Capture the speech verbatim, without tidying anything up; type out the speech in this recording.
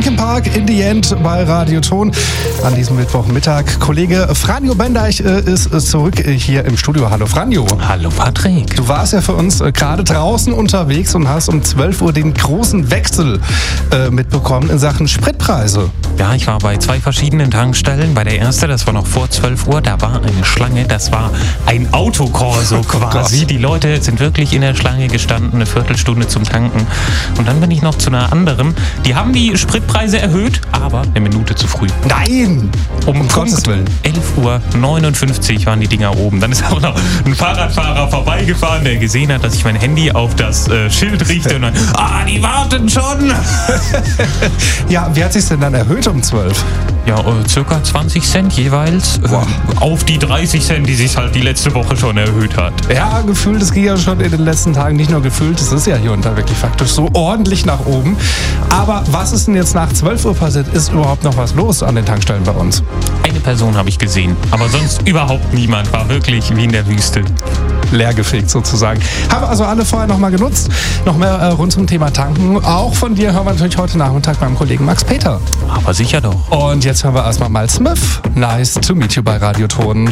Linkin Park in the End bei Radioton an diesem Mittwochmittag. Kollege Franjo Bendeich äh, ist äh, zurück äh, hier im Studio. Hallo Franjo. Hallo Patrick. Du warst ja für uns äh, gerade draußen unterwegs und hast um zwölf Uhr den großen Wechsel äh, mitbekommen in Sachen Spritpreise. Ja, ich war bei zwei verschiedenen Tankstellen. Bei der ersten, das war noch vor zwölf Uhr, da war eine Schlange, das war ein Autokorso quasi. Oh, die Leute sind wirklich in der Schlange gestanden, eine Viertelstunde zum Tanken. Und dann bin ich noch zu einer anderen. Die haben die Spritpreise erhöht, aber eine Minute zu früh. Nein! Um, um Gottes Willen. elf Uhr neunundfünfzig waren die Dinger oben. Dann ist auch noch ein Fahrradfahrer vorbeigefahren, der gesehen hat, dass ich mein Handy auf das äh, Schild richte und dann, ah, die warten schon! Ja, wie hat sich's denn dann erhöht um zwölf? Ja, äh, circa zwanzig Cent jeweils. Wow. Äh, auf die dreißig Cent, die sich halt die letzte Woche schon erhöht hat. Ja, gefühlt, das ging ja schon in den letzten Tagen nicht nur gefühlt, es ist ja hier und da wirklich faktisch so ordentlich nach oben. Aber was ist denn jetzt nach zwölf Uhr passiert? Ist überhaupt noch was los an den Tankstellen bei uns? Eine Person habe ich gesehen, aber sonst überhaupt niemand. War wirklich wie in der Wüste. Leergefegt sozusagen. Haben also alle vorher nochmal genutzt. Noch mehr äh, rund zum Thema Tanken. Auch von dir hören wir natürlich heute Nachmittag beim Kollegen Max Peter. Aber sicher doch. Und jetzt hören wir erstmal mal Smith. Nice to meet you bei Radioton.